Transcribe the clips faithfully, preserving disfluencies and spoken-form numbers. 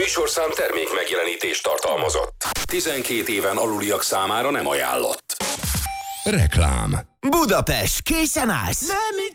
műsorszám termék megjelenítést tartalmazott. tizenkét éven aluliak számára nem ajánlott. Reklám. Budapest, készen állsz?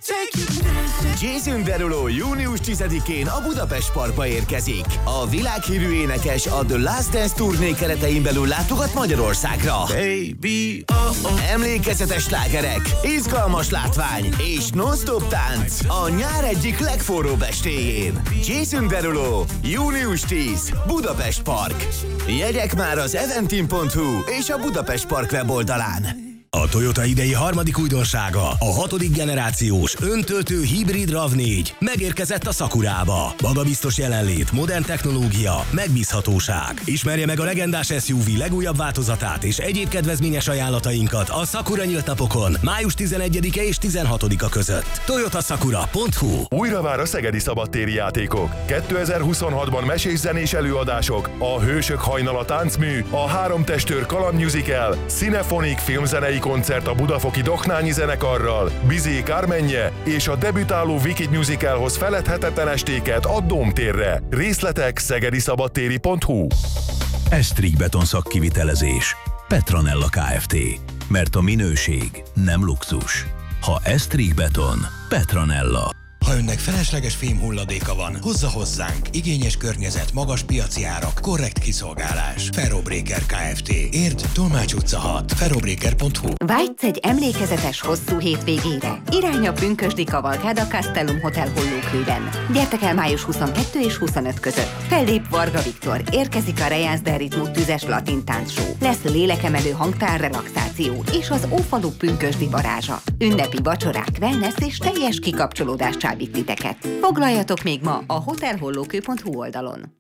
Jason Derulo június tizedikén a Budapest Parkba érkezik. A világhírű énekes a The Last Dance turné keretein belül látogat Magyarországra. Baby, oh, oh. Emlékezetes slágerek, izgalmas látvány és non-stop tánc a nyár egyik legforróbb estéjén. Jason Derulo, június tíz, Budapest Park. Jegyek már az eventim pont hu és a Budapest Park weboldalán. A Toyota idei harmadik újdonsága, a hatodik generációs öntöltő hibrid ráv négy megérkezett a Sakurába. Magabiztos jelenlét, modern technológia, megbízhatóság. Ismerje meg a legendás es u vé legújabb változatát és egyéb kedvezményes ajánlatainkat a Sakura nyílt napokon május tizenegyedike és tizenhatodika között. toyota sakura pont hu. Újra vár a szegedi szabadtéri játékok. kétezer-huszonhatban mesés zenés előadások, a Hősök hajnala táncmű, a Három testőr kaland musical, Cinephonic filmzenei koncert a budafoki Doknányi zenekarral, Bizé Kármenje és a debütáló Wicked musicalhoz feledhetetlen estéket a Dómtérre. Részletek szegedi szabadtéri pont hu. Esztrig beton szakkivitelezés. Petronella Kft. Mert a minőség nem luxus. Ha Esztrig beton, Petronella. Ha önnek felesleges fém hulladéka van, hozza hozzánk. Igényes környezet, magas piaci árak, korrekt kiszolgálás. Ferrobreaker Kft. Érd, Tolmács utca hat. ferrobreaker pont hu. Vágysz egy emlékezetes hosszú hétvégére? Irány a pünkösdi kavalkád a Castellum Hotel Hollókőben. Gyertek el május huszonkettő és huszonöt között. Fellép Varga Viktor, érkezik a Rejász del Ritmus tüzes latin táncshow. Lesz lélekemelő hangtár relaxáció és az Ófalu pünkösdi varázsa. Ünnepi vacsorák, wellness és teljes kikapcsolódás csábít titeket. Foglaljatok még ma a hotel hollókő pont hu oldalon.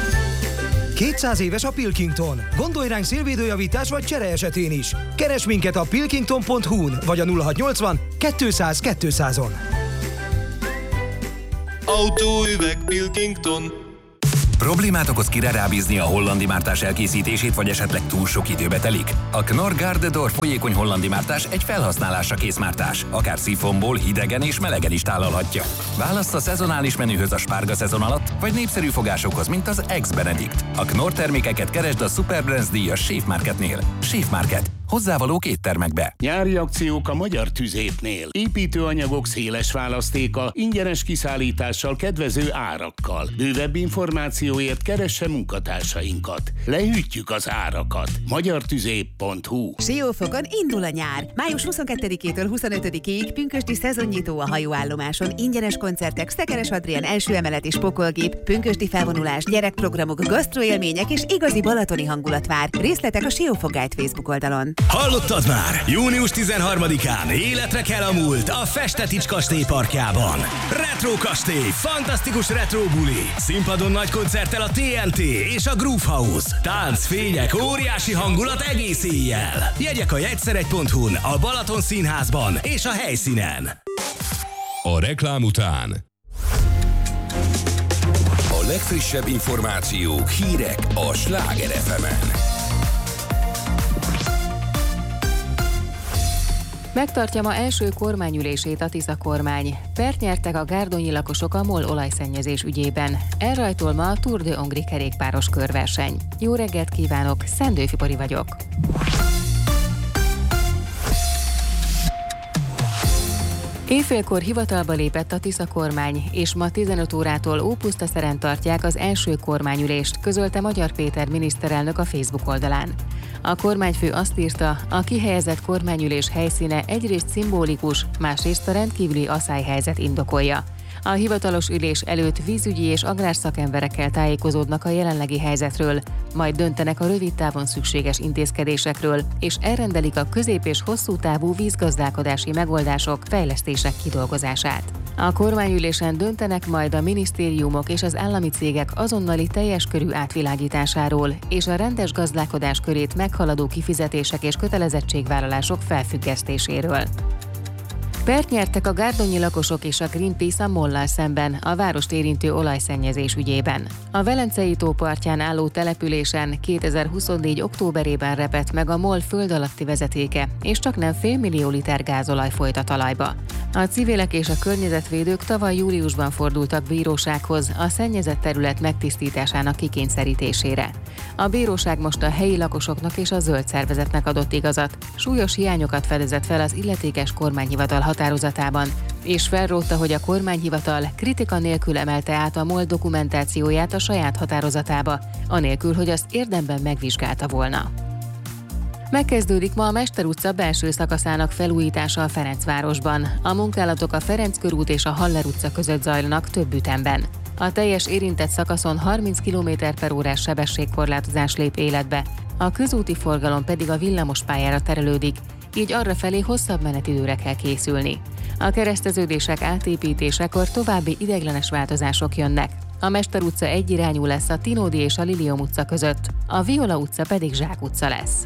kétszáz éves a Pilkington. Gondolj ránk szélvédőjavítás vagy csere esetén is. Keresd minket a pilkington pont hu-n vagy a nulla hatszáznyolcvan kétszáz kétszázon. Autóüveg Pilkington. Problémát okoz kire rábízni a hollandi mártás elkészítését, vagy esetleg túl sok időbe telik? A Knorr Garde d'Or folyékony hollandi mártás egy felhasználásra kész mártás. Akár szifonból, hidegen és melegen is tálalhatja. Választ a szezonális menühöz a spárga szezon alatt, vagy népszerű fogásokhoz, mint az Ex-Benedict. A Knorr termékeket keresd a Superbrands díjas Schaef Marketnél. Schaef Market. Hozzávalók éttermekbe. Nyári akciók a Magyar Tüzépnél. Építőanyagok széles választéka, ingyenes kiszállítással, kedvező árakkal. Bővebb információért keresse munkatársainkat. Lehűtjük az árakat. magyartüzép pont hu. Siófokon indul a nyár. május huszonkettedikétől huszonötödikéig pünkösdi szezonnyitó a hajóállomáson. Ingyenes koncertek, Szekeres Adrián első emelet és pokolgép, pünkösdi felvonulás, gyerekprogramok, gasztroélmények és igazi balatoni hangulat vár. Részletek a Siófok Guide Facebook oldalon. Hallottad már? június tizenharmadikán életre kell a múlt a Festetics kastély parkjában. Retro kastély, fantasztikus retro buli. Színpadon nagy koncerttel a té en té és a Groove House. Tánc, fények, óriási hangulat egész éjjel. Jegyek a jegyszeregy pont hu-n, a Balaton Színházban és a helyszínen. A reklám után a legfrissebb információk, hírek a Sláger ef emen. Megtartja ma első kormányülését a Tisza kormány. Pert nyertek a gárdonyi lakosok a MOL olajszennyezés ügyében. Elrajtol ma a Tour de Hongrie kerékpáros körverseny. Jó reggelt kívánok, Szendő Fibori vagyok. Éjfélkor hivatalba lépett a Tisza kormány, és ma tizenöt órától Ópusztaszeren tartják az első kormányülést, közölte Magyar Péter miniszterelnök a Facebook oldalán. A kormányfő azt írta, a kihelyezett kormányülés helyszíne egyrészt szimbolikus, másrészt a rendkívüli aszályhelyzet indokolja. A hivatalos ülés előtt vízügyi és agrárszakemberekkel tájékozódnak a jelenlegi helyzetről, majd döntenek a rövid távon szükséges intézkedésekről, és elrendelik a közép- és hosszú távú vízgazdálkodási megoldások, fejlesztések kidolgozását. A kormányülésen döntenek majd a minisztériumok és az állami cégek azonnali teljes körű átvilágításáról és a rendes gazdálkodás körét meghaladó kifizetések és kötelezettségvállalások felfüggesztéséről. Pert nyertek a gárdonyi lakosok és a Greenpeace a MOL-lal szemben a várost érintő olajszennyezés ügyében. A Velencei tó partján álló településen kétezer-huszonnégy októberében repett meg a MOL föld alatti vezetéke, és csak nem fél millió liter gázolaj folyt a talajba. A civilek és a környezetvédők tavaly júliusban fordultak bírósághoz a szennyezett terület megtisztításának kikényszerítésére. A bíróság most a helyi lakosoknak és a zöld szervezetnek adott igazat, súlyos hiányokat fedezett fel az illetékes kormányhivatal határozatában, és felrótta, hogy a kormányhivatal kritika nélkül emelte át a MOL dokumentációját a saját határozatába, anélkül, hogy azt érdemben megvizsgálta volna. Megkezdődik ma a Mester utca belső szakaszának felújítása a Ferencvárosban. A munkálatok a Ferenc körút és a Haller utca között zajlanak több ütemben. A teljes érintett szakaszon harminc kilométer per órás sebességkorlátozás lép életbe, a közúti forgalom pedig a villamospályára terelődik, így arrafelé hosszabb menetidőre kell készülni. A kereszteződések átépítésekor további ideiglenes változások jönnek. A Mester utca egyirányú lesz a Tinódi és a Lilium utca között, a Viola utca pedig Zsák utca lesz.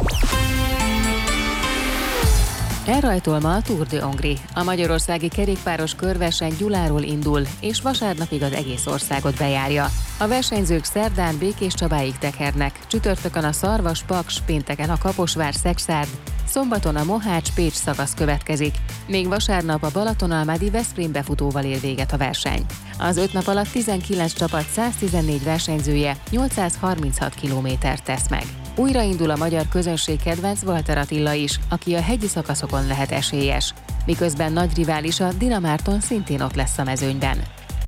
Elrajtol ma a Tour de Hongrie. A magyarországi kerékpáros körverseny Gyuláról indul, és vasárnapig az egész országot bejárja. A versenyzők szerdán Békéscsabáig tekernek, csütörtökön a Szarvas-Paks, pénteken a Kaposvár-Szekszárd, szombaton a Mohács-Pécs szakasz következik, még vasárnap a Balatonalmádi-Veszprém befutóval ér véget a verseny. Az öt nap alatt tizenkilenc csapat száztizennégy versenyzője nyolcszázharminchat kilométert tesz meg. Újraindul a magyar közönség kedvenc Walter Attila is, aki a hegyi szakaszokon lehet esélyes, miközben nagy riválisa Dina Márton szintén ott lesz a mezőnyben.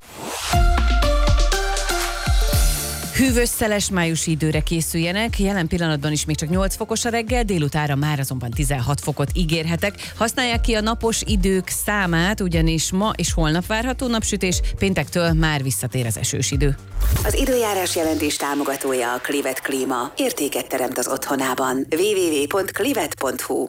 Hűvös, szeles májusi időre készüljenek, jelen pillanatban is még csak nyolc fokos a reggel, délutánra már azonban tizenhat fokot ígérhetek. Használják ki a napos idők számát, ugyanis ma és holnap várható napsütés, péntektől már visszatér az esős idő. Az időjárás jelentés támogatója a Clivet Klíma. Értéket teremt az otthonában. double-u double-u double-u pont clivet pont hu.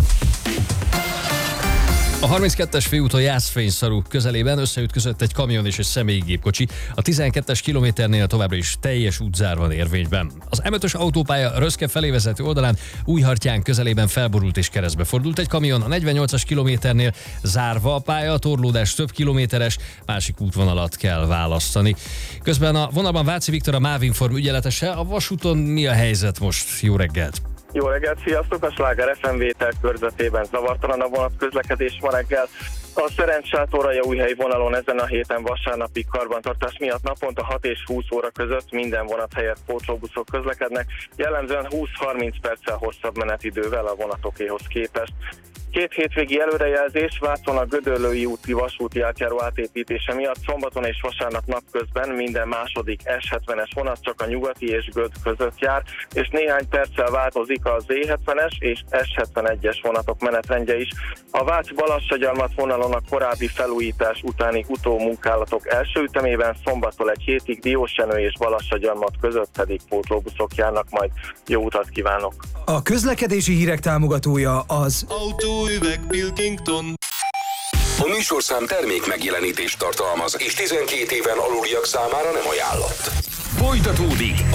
A harminckettes főúton Jászfényszarú közelében összeütközött egy kamion és egy személygépkocsi. A tizenkettes kilométernél továbbra is teljes útzár van érvényben. Az em ötös autópálya Röszke felé vezető oldalán Újhartyán közelében felborult és keresztbe fordult egy kamion. A negyvennyolcas kilométernél zárva a pálya, a torlódás több kilométeres, másik útvonalat kell választani. Közben a vonalban Váci Viktor, a Mávinform ügyeletese. A vasúton mi a helyzet most? Jó reggelt! Jó reggelt, sziasztok! A Sláger ef em vétel körzetében zavartalan a vonat közlekedés ma reggel. A Szerencs-Sátoraljaújhely vonalon ezen a héten vasárnapi karbantartás miatt naponta hat és húsz óra között minden vonat helyett pótlóbuszok közlekednek, jellemzően húsz-harminc perccel hosszabb menetidővel a vonatokéhoz képest. Két hétvégi előrejelzés: Vácon a Gödöllői úti vasúti átjáró átépítése miatt szombaton és vasárnap napközben minden második es hetvenes vonat csak a Nyugati és Göd között jár, és néhány perccel változik a zé hetvenes és es hetvenegyes vonatok menetrendje is. A Vács-Balassagyarmat vonalon a korábbi felújítás utáni utómunkálatok első ütemében szombattól egy hétig Diósjenő és Balassagyarmat között pedig pótlóbuszok járnak majd. Jó utat kívánok! A közlekedési hírek támogatója az Autóüveg Pilkington. A műsorszám termék megjelenítést tartalmaz, és tizenkét éven aluliak számára nem ajánlott. Folytatódik